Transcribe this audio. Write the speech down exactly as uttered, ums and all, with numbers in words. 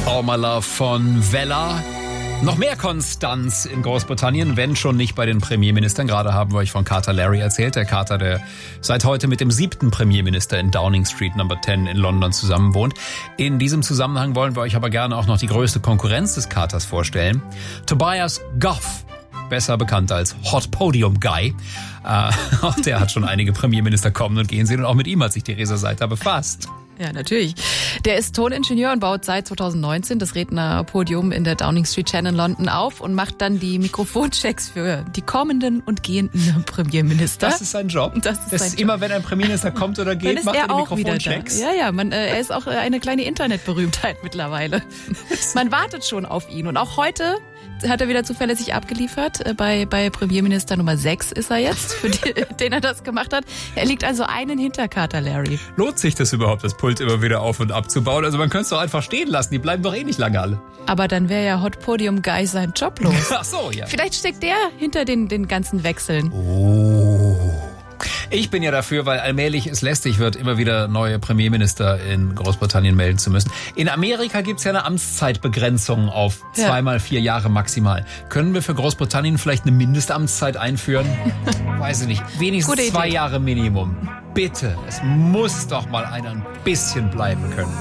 All My Love von Vella. Noch mehr Konstanz in Großbritannien, wenn schon nicht bei den Premierministern. Gerade haben wir euch von Carter Larry erzählt. Der Carter, der seit heute mit dem siebten Premierminister in Downing Street Number zehn in London zusammenwohnt. In diesem Zusammenhang wollen wir euch aber gerne auch noch die größte Konkurrenz des Carters vorstellen. Tobias Goff, besser bekannt als Hot Podium Guy. Äh, auch der hat schon einige Premierminister kommen und gehen sehen und auch mit ihm hat sich Theresa Seiter befasst. Ja, natürlich. Der ist Toningenieur und baut seit zweitausendneunzehn das Rednerpodium in der Downing Street zehn in London auf und macht dann die Mikrofonchecks für die kommenden und gehenden Premierminister. Das ist sein Job. Das ist, das sein ist Job. Immer, wenn ein Premierminister kommt oder geht, macht er, er die Mikrofonchecks. Ja, ja, man, äh, er ist auch eine kleine Internetberühmtheit mittlerweile. Man wartet schon auf ihn und auch heute hat er wieder zuverlässig abgeliefert. Bei, bei Premierminister Nummer sechs ist er jetzt, für die, den er das gemacht hat. Er liegt also einen hinter Carter Larry. Lohnt sich das überhaupt, das Pult immer wieder auf- und abzubauen? Also man könnte es doch einfach stehen lassen, die bleiben doch eh nicht lange alle. Aber dann wäre ja Hot Podium Guy sein Job los. Ach so, ja. Vielleicht steckt der hinter den, den ganzen Wechseln. Oh. Ich bin ja dafür, weil allmählich es lästig wird, immer wieder neue Premierminister in Großbritannien melden zu müssen. In Amerika gibt's ja eine Amtszeitbegrenzung auf Ja. zweimal vier Jahre maximal. Können wir für Großbritannien vielleicht eine Mindestamtszeit einführen? Weiß ich nicht. Wenigstens Gute zwei Idee. Jahre Minimum. Bitte, es muss doch mal einer ein bisschen bleiben können.